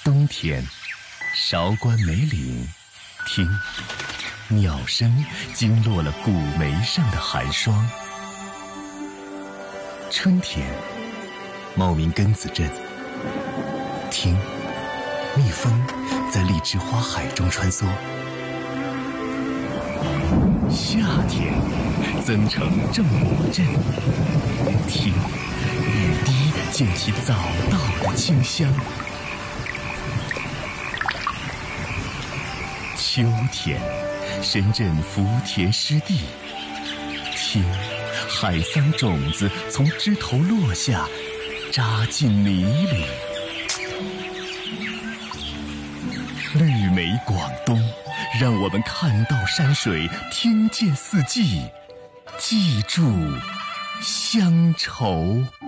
冬天，韶关梅岭，听，鸟声惊落了古梅上的寒霜。春天，茂名根子镇，听，蜜蜂在荔枝花海中穿梭。夏天，增城正果镇，听，雨滴溅起早稻的清香。秋天，深圳福田湿地，听，海桑种子从枝头落下，扎进泥里。绿美广东，让我们看到山水，听见四季，记住乡愁。